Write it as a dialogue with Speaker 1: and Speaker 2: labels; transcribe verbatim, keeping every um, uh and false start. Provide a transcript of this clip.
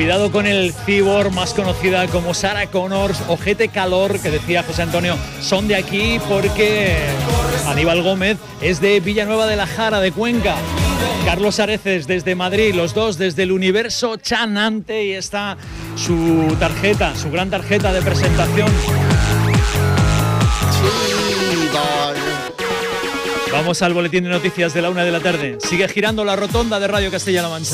Speaker 1: Cuidado con el Cibor, más conocida como Sarah Connors, Ojete Calor, que decía José Antonio, son de aquí porque Aníbal Gómez es de Villanueva de la Jara, de Cuenca. Carlos Areces desde Madrid, los dos desde el Universo Chanante, y está su tarjeta, su gran tarjeta de presentación. Vamos al boletín de noticias de la una de la tarde. Sigue girando la rotonda de Radio Castilla-La Mancha.